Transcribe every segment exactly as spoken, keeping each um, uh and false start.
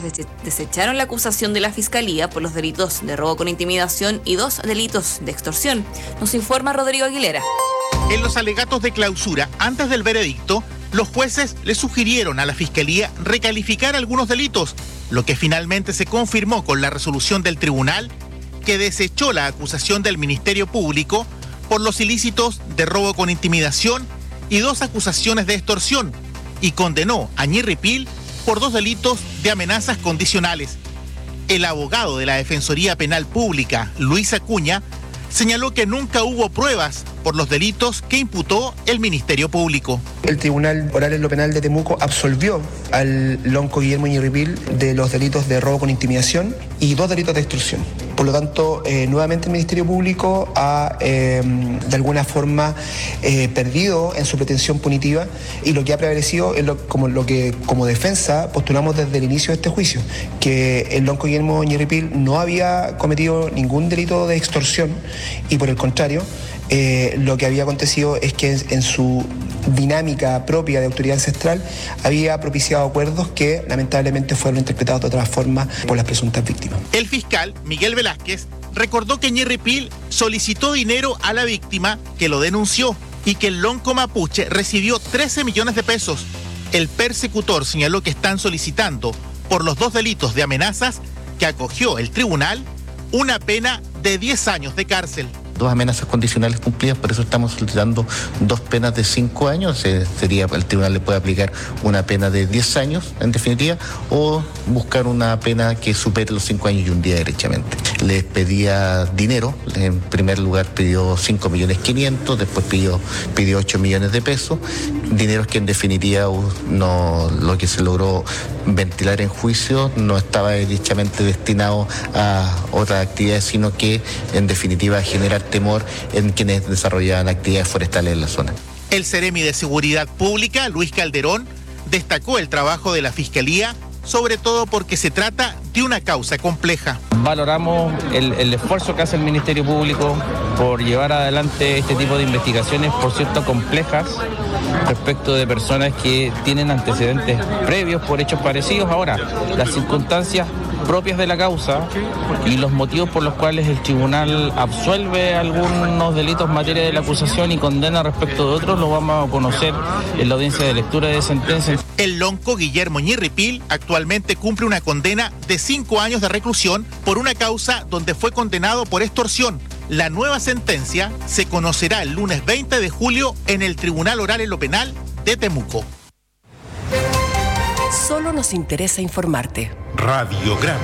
desecharon la acusación de la Fiscalía por los delitos de robo con intimidación y dos delitos de extorsión. Nos informa Rodrigo Aguilera. En los alegatos de clausura, antes del veredicto, los jueces le sugirieron a la Fiscalía recalificar algunos delitos, lo que finalmente se confirmó con la resolución del tribunal que desechó la acusación del Ministerio Público por los ilícitos de robo con intimidación y dos acusaciones de extorsión, y condenó a Ñirripil por dos delitos de amenazas condicionales. El abogado de la Defensoría Penal Pública, Luis Acuña, señaló que nunca hubo pruebas por los delitos que imputó el Ministerio Público. El Tribunal Oral en lo Penal de Temuco absolvió al lonco Guillermo Ñirripil de los delitos de robo con intimidación y dos delitos de extorsión. Por lo tanto, eh, nuevamente el Ministerio Público ha eh, de alguna forma eh, perdido en su pretensión punitiva, y lo que ha prevalecido es lo, como, lo que como defensa postulamos desde el inicio de este juicio, que el lonco Guillermo Ñirripil no había cometido ningún delito de extorsión, y por el contrario, eh, lo que había acontecido es que en, en su dinámica propia de autoridad ancestral había propiciado acuerdos que lamentablemente fueron interpretados de otra forma por las presuntas víctimas. El fiscal Miguel Velázquez recordó que Ñirripil solicitó dinero a la víctima, que lo denunció, y que el lonco mapuche recibió trece millones de pesos. El persecutor señaló que están solicitando, por los dos delitos de amenazas que acogió el tribunal, una pena de diez años de cárcel. Dos amenazas condicionales cumplidas, por eso estamos solicitando dos penas de cinco años. Eh, sería, el tribunal le puede aplicar una pena de diez años, en definitiva, o buscar una pena que supere los cinco años y un día derechamente. Les pedía dinero, en primer lugar pidió cinco millones quinientos, después pidió, pidió ocho millones de pesos, dineros que en definitiva no, lo que se logró ventilar en juicio no estaba derechamente destinado a otras actividades, sino que en definitiva a generar temor en quienes desarrollaban actividades forestales en la zona. El Seremi de Seguridad Pública, Luis Calderón, destacó el trabajo de la Fiscalía, sobre todo porque se trata de una causa compleja. Valoramos el, el esfuerzo que hace el Ministerio Público por llevar adelante este tipo de investigaciones, por cierto, complejas, respecto de personas que tienen antecedentes previos por hechos parecidos. Ahora, las circunstancias propias de la causa y los motivos por los cuales el tribunal absuelve algunos delitos en materia de la acusación y condena respecto de otros, lo vamos a conocer en la audiencia de lectura de sentencia. El lonco Guillermo Ñirripil actualmente cumple una condena de cinco años de reclusión por una causa donde fue condenado por extorsión. La nueva sentencia se conocerá el lunes veinte de julio en el Tribunal Oral en lo Penal de Temuco. Solo nos interesa informarte. Radiograma.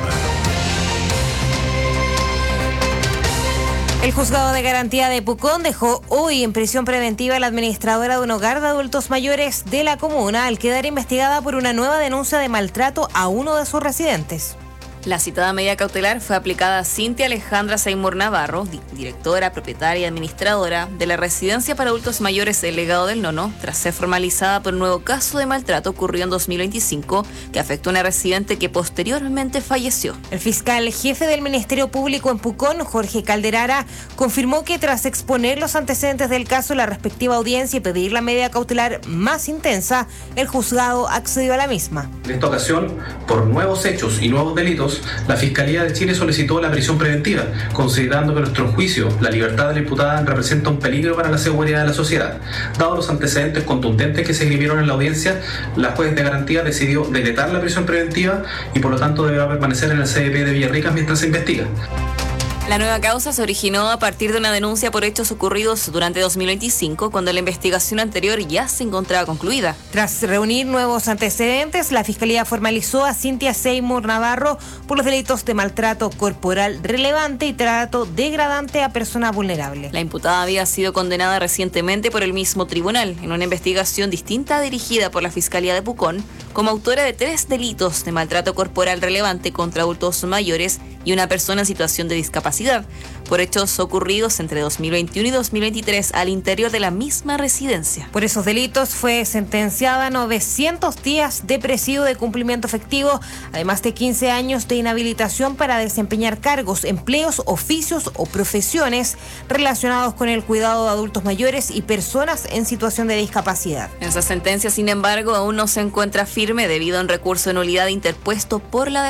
El juzgado de garantía de Pucón dejó hoy en prisión preventiva a la administradora de un hogar de adultos mayores de la comuna al quedar investigada por una nueva denuncia de maltrato a uno de sus residentes. La citada medida cautelar fue aplicada a Cintia Alejandra Seymour Navarro, di- directora, propietaria y administradora de la residencia para adultos mayores El Legado del Nono, tras ser formalizada por un nuevo caso de maltrato ocurrido en dos mil veinticinco que afectó a una residente que posteriormente falleció. El fiscal jefe del Ministerio Público en Pucón, Jorge Calderara, confirmó que tras exponer los antecedentes del caso en la respectiva audiencia y pedir la medida cautelar más intensa, el juzgado accedió a la misma. En esta ocasión, por nuevos hechos y nuevos delitos, la Fiscalía de Chile solicitó la prisión preventiva, considerando que en nuestro juicio la libertad de la imputada representa un peligro para la seguridad de la sociedad. Dados los antecedentes contundentes que se escribieron en la audiencia, la juez de garantía decidió decretar la prisión preventiva y por lo tanto deberá permanecer en el C D P de Villarricas mientras se investiga. La nueva causa se originó a partir de una denuncia por hechos ocurridos durante dos mil veinticinco, cuando la investigación anterior ya se encontraba concluida. Tras reunir nuevos antecedentes, la Fiscalía formalizó a Cintia Seymour Navarro por los delitos de maltrato corporal relevante y trato degradante a persona vulnerable. La imputada había sido condenada recientemente por el mismo tribunal en una investigación distinta dirigida por la Fiscalía de Pucón como autora de tres delitos de maltrato corporal relevante contra adultos mayores y una persona en situación de discapacidad, por hechos ocurridos entre dos mil veintiuno y dos mil veintitrés al interior de la misma residencia. Por esos delitos fue sentenciada a novecientos días de presidio de cumplimiento efectivo, además de quince años de inhabilitación para desempeñar cargos, empleos, oficios o profesiones relacionados con el cuidado de adultos mayores y personas en situación de discapacidad. Esa sentencia, sin embargo, aún no se encuentra firme debido a un recurso de nulidad interpuesto por la